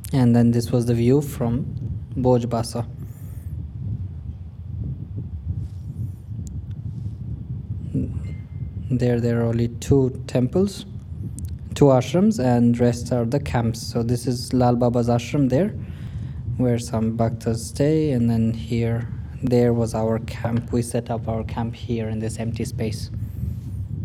And then this was the view from Bhoj Basa. There are only two temples, two ashrams, and rest are the camps. So this is Lal Baba's ashram there, where some bhaktas stay, and then there was our camp. We set up our camp here in this empty space.